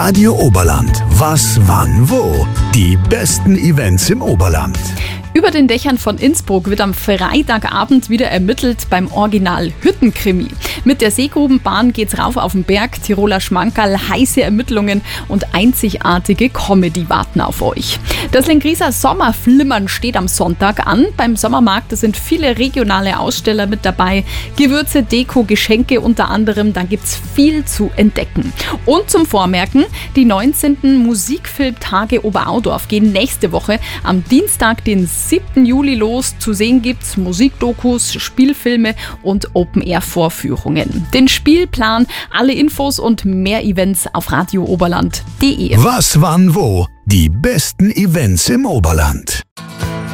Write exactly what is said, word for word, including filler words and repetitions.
Radio Oberland. Was, wann, wo? Die besten Events im Oberland. Über den Dächern von Innsbruck wird am Freitagabend wieder ermittelt beim Original Hüttenkrimi. Mit der Seegrubenbahn geht's rauf auf den Berg, Tiroler Schmankerl, heiße Ermittlungen und einzigartige Comedy warten auf euch. Das Lengrieser Sommerflimmern steht am Sonntag an. Beim Sommermarkt sind viele regionale Aussteller mit dabei. Gewürze, Deko, Geschenke unter anderem. Da gibt's viel zu entdecken. Und zum Vormerken, die neunzehnten Musikfilmtage Oberaudorf gehen nächste Woche am Dienstag, den siebten Juli los. Zu sehen gibt's Musikdokus, Spielfilme und Open-Air-Vorführungen. Den Spielplan, alle Infos und mehr Events auf radio oberland punkt de. Was, wann, wo? Die besten Events im Oberland.